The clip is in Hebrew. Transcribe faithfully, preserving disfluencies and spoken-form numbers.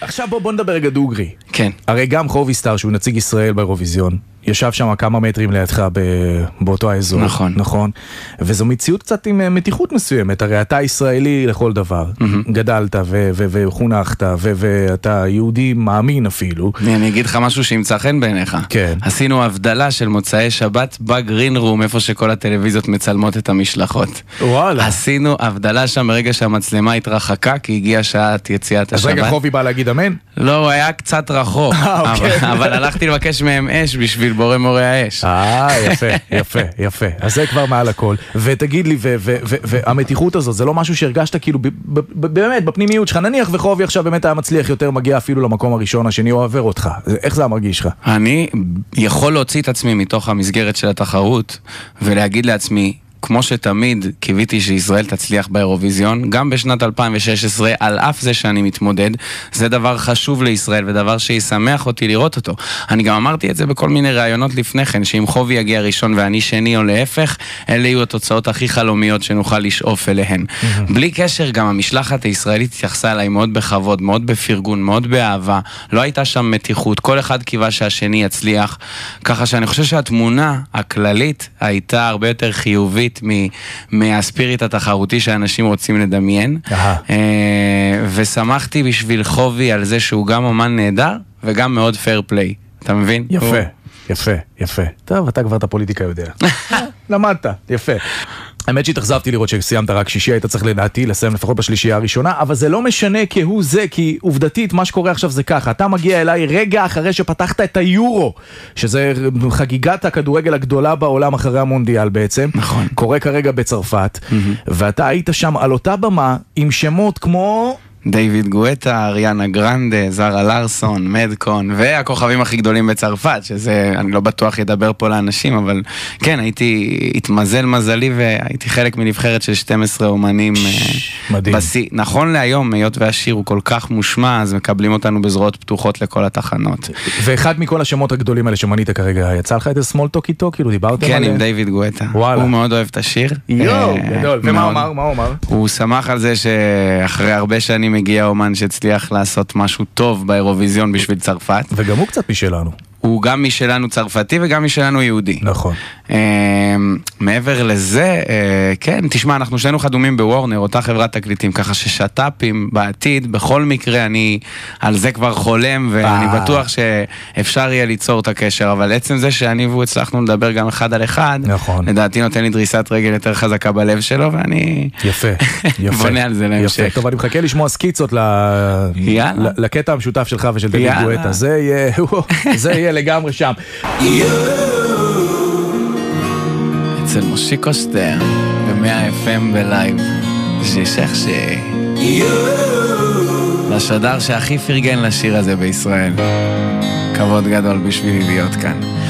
עכשיו בוא, בוא נדבר רגע דוגרי. כן. הרי גם חובי סטאר, שהוא נציג ישראל באירוויזיון, ישב שם כמה מטרים לידך באותו האזור. נכון. נכון. וזו מציאות קצת עם מתיחות מסוימת. הרי אתה ישראלי לכל דבר. Mm-hmm. גדלת ו- ו- וחונכת ו- ואתה יהודי מאמין אפילו. אני אגיד לך משהו שימצא חן בעיניך. כן. עשינו הבדלה של מוצאי שבת בגרין רום, איפה שכל הטלוויזיות מצלמות את המשלחות. וואלה. עשינו הבדלה שם ברגע שהמצלמה התרחקה, כי הגיעה שעת יציאת השבת. אז רגע חובי בא להגיד אמן? לא, הוא היה קצת רחוק. אבל, אבל הלכתי לבקש מהם אש בשביל בורא מורי האש. אה, יפה, יפה, יפה. אז זה כבר מעל הכל. ותגיד לי, והמתיחות הזאת, זה לא משהו שהרגשת כאילו, באמת, בפנימיות שלך, נניח וחובי עכשיו באמת היה מצליח יותר, מגיע אפילו למקום הראשון, השני הוא עובר אותך. איך זה המרגיש לך? אני יכול להוציא את עצמי מתוך המסגרת של התחרות, ולהגיד לעצמי, כמו שתמיד קיוויתי שישראל תצליח באירוויזיון, גם בשנת אלפיים ושש עשרה, על אף זה שאני מתמודד, זה דבר חשוב לישראל ודבר שישמח אותי לראות אותו. אני גם אמרתי את זה בכל מיני רעיונות לפני כן, שאם חובי יגיע ראשון ואני שני או להפך, אלה יהיו התוצאות הכי חלומיות שנוכל לשאוף אליהן. בלי קשר, גם המשלחת הישראלית התייחסה אליי מאוד בכבוד, מאוד בפרגון, מאוד באהבה, לא הייתה שם מתיחות, כל אחד קיווה שהשני יצליח, ככה שאני חושב שהתמונה הכללית הייתה הרבה יותר חיובית מהספיריט התחרותי שאנשים רוצים לדמיין. ושמחתי בשביל חובי על זה שהוא גם אומן נהדר וגם מאוד פייר פליי. אתה מבין? יפה, יפה, יפה. טוב, אתה כבר את הפוליטיקה יודע. למדת, יפה. האמת שהתאכזבתי לראות שסיימת רק שישי, היית צריך לדעתי לסיים לפחות בשלישייה הראשונה, אבל זה לא משנה כהוא זה, כי עובדתית מה שקורה עכשיו זה ככה, אתה מגיע אליי רגע אחרי שפתחת את היורו, שזה חגיגת הכדורגל הגדולה בעולם אחרי המונדיאל בעצם, נכון. קורה כרגע בצרפת, ואתה היית שם על אותה במה עם שמות כמו... דיוויד גואטה, אריאנה גרנדה, זרה לארסון, מדקון, והכוכבים הכי גדולים בצרפת, שזה, אני לא בטוח ידבר פה לאנשים, אבל כן, הייתי, התמזל מזלי, והייתי חלק מנבחרת של שנים עשר אומנים. מדהים. בסי, נכון להיום, היות והשיר הוא כל כך מושמע, אז מקבלים אותנו בזרועות פתוחות לכל התחנות. ואחד מכל השמות הגדולים האלה שמנית כרגע, יצא לך את הסמול טוק איתו? כאילו דיברתם כן, עליהם? עם דיוויד גואטה. וואלה. הוא מאוד אוהב את השיר. יואו, גדול. ומה הוא אמר? מה הוא אמר? הוא שמח על זה שאחרי הרבה שנים מגיע אומן שהצליח לעשות משהו טוב באירוויזיון בשביל צרפת. וגם הוא קצת משלנו. הוא גם משלנו צרפתי וגם משלנו יהודי. נכון. מעבר לזה, כן, תשמע, אנחנו שנינו חדומים בוורנר, אותה חברת תקליטים, ככה ששטאפים בעתיד, בכל מקרה אני על זה כבר חולם, ואני בטוח שאפשר יהיה ליצור את הקשר, אבל עצם זה שאני והוא הצלחנו לדבר גם אחד על אחד, לדעתי נותן לי דריסת רגל יותר חזקה בלב שלו, ואני יפה, יפה. בונה על זה להמשך. טוב, אני מחכה לשמוע סקיצות לקטע המשותף שלך ושל דוד גואטה, זה יהיה לגמרי שם. אצל מושיקו שטר ב-מאה אף אם בלייב ששכשי לשדר שהכי פרגן לשיר הזה בישראל. כבוד גדול בשבילי להיות כאן.